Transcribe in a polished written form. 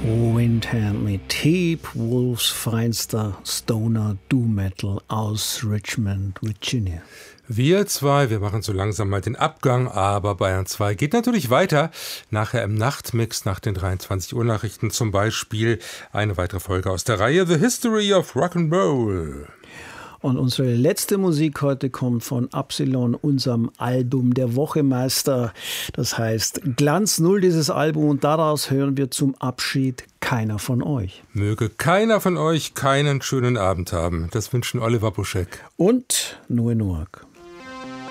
Windhand mit Heap Wolves feinster Stoner Doom-Metal aus Richmond, Virginia. Wir machen so langsam mal den Abgang, aber Bayern 2 geht natürlich weiter. Nachher im Nachtmix nach den 23 Uhr Nachrichten zum Beispiel eine weitere Folge aus der Reihe The History of Rock'n'Roll. Und unsere letzte Musik heute kommt von Absilon, unserem Album der Wochemeister. Das heißt Glanz Null, dieses Album, und daraus hören wir zum Abschied Keiner von euch. Möge keiner von euch keinen schönen Abend haben. Das wünschen Oliver Buschek und Noe Noack.